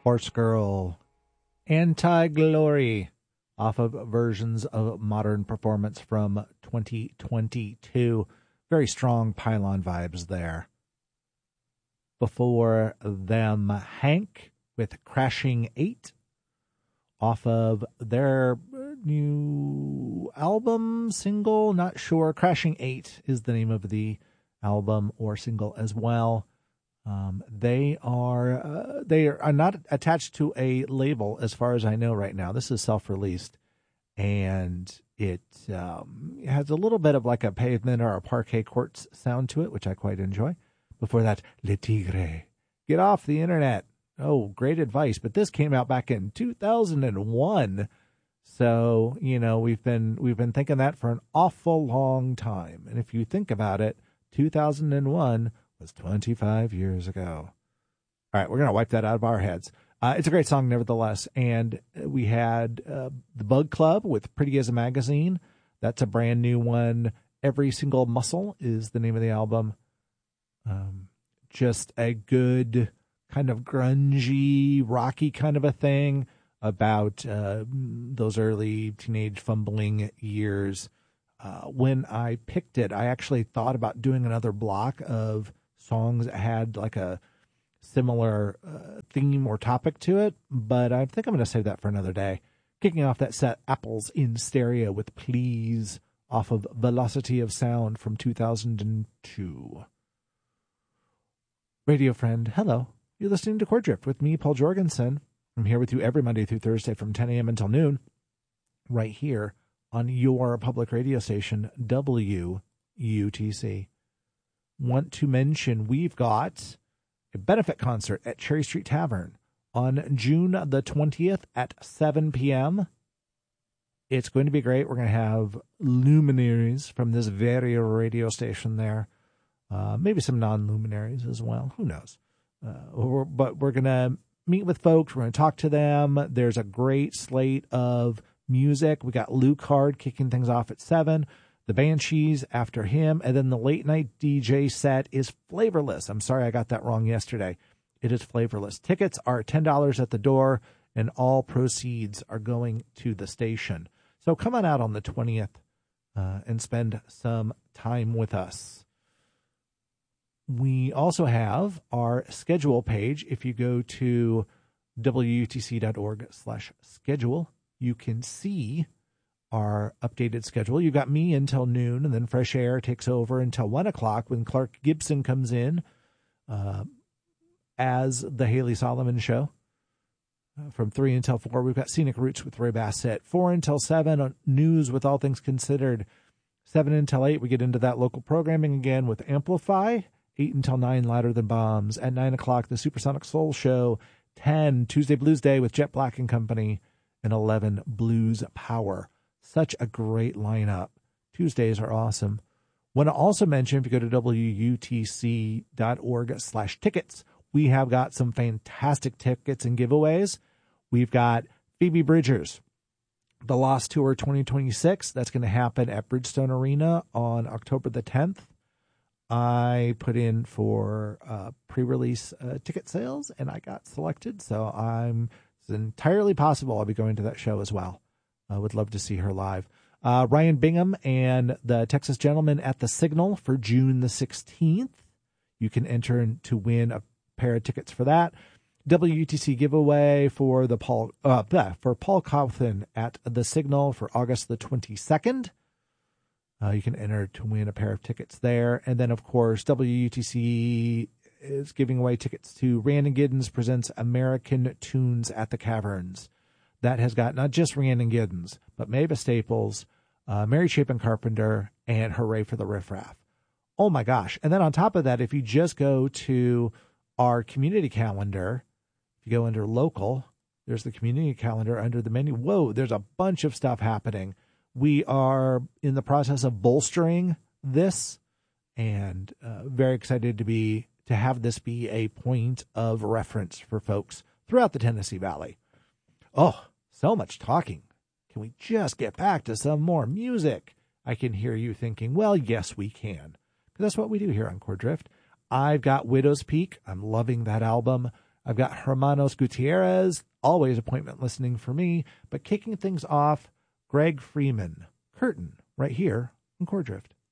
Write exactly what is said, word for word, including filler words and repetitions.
Horse Girl, Anti-Glory, off of Versions of Modern Performance from twenty twenty-two. Very strong Pylon vibes there. Before them, Hank with Crashing eight, off of their new album, single, not sure. Crashing eight is the name of the album or single as well. Um, they are uh, they are not attached to a label as far as I know right now. This is self-released, and it um, has a little bit of like a Pavement or a Parquet Courts sound to it, which I quite enjoy. Before that, Le Tigre, Get Off the Internet. Oh, great advice. But this came out back in two thousand one. So, you know, we've been we've been thinking that for an awful long time. And if you think about it, two thousand one was twenty-five years ago. All right, we're going to wipe that out of our heads. Uh, it's a great song, nevertheless. And we had uh, The Bug Club with Pretty as a Magazine. That's a brand new one. Every Single Muscle is the name of the album. Um, just a good kind of grungy, rocky kind of a thing about uh, those early teenage fumbling years. Uh, when I picked it, I actually thought about doing another block of songs that had like a similar uh, theme or topic to it, but I think I'm going to save that for another day. Kicking off that set, Apples in Stereo with Please, off of Velocity of Sound from two thousand two. Radio friend, hello. You're listening to Chord Drift with me, Paul Jorgensen. I'm here with you every Monday through Thursday from ten a.m. until noon, right here on your public radio station, W U T C. Want to mention we've got a benefit concert at Cherry Street Tavern on June the twentieth at seven p.m. It's going to be great. We're going to have luminaries from this very radio station there. Uh, maybe some non-luminaries as well. Who knows? Uh, we're, but we're going to meet with folks. We're going to talk to them. There's a great slate of music. We got Luke Hard kicking things off at seven. The Banshees after him. And then the late night D J set is Flavorless. I'm sorry I got that wrong yesterday. It is Flavorless. Tickets are ten dollars at the door, and all proceeds are going to the station. So come on out on the twentieth uh, and spend some time with us. We also have our schedule page. If you go to W U T C dot org slash schedule, you can see our updated schedule. You've got me until noon, and then Fresh Air takes over until one o'clock when Clark Gibson comes in uh, as the Haley Solomon Show. Uh, from three until four, we've got Scenic Roots with Ray Bassett. four until seven, uh, news with All Things Considered. seven until eight, we get into that local programming again with Amplify. eight until nine, Louder Than Bombs. At nine o'clock, the Supersonic Soul Show. ten, Tuesday Blues Day with Jet Black and Company. And eleven, Blues Power. Such a great lineup. Tuesdays are awesome. Want to also mention, if you go to W U T C dot org slash tickets, we have got some fantastic tickets and giveaways. We've got Phoebe Bridgers, The Lost Tour twenty twenty-six. That's going to happen at Bridgestone Arena on October the tenth. I put in for uh, pre-release uh, ticket sales, and I got selected. So I'm it's entirely possible I'll be going to that show as well. I would love to see her live. Uh, Ryan Bingham and the Texas Gentlemen at the Signal for June the sixteenth. You can enter to win a pair of tickets for that. W U T C giveaway for the Paul uh, for Paul Cawthon at the Signal for August the twenty-second. Uh, you can enter to win a pair of tickets there. And then, of course, W U T C is giving away tickets to Rhiannon Giddens Presents American Tunes at the Caverns. That has got not just Rhiannon Giddens, but Mavis Staples, uh, Mary Chapin Carpenter, and Hooray for the Riff Raff. Oh, my gosh. And then on top of that, if you just go to our community calendar, if you go under local, there's the community calendar under the menu. Whoa, there's a bunch of stuff happening. We are in the process of bolstering this, and uh, very excited to be to have this be a point of reference for folks throughout the Tennessee Valley. Oh, so much talking. Can we just get back to some more music? I can hear you thinking, well, yes, we can. Because that's what we do here on Chord Drift. I've got Widow's Peak. I'm loving that album. I've got Hermanos Gutierrez, always appointment listening for me, but kicking things off, Greg Freeman, Curtain, right here on Core Drift.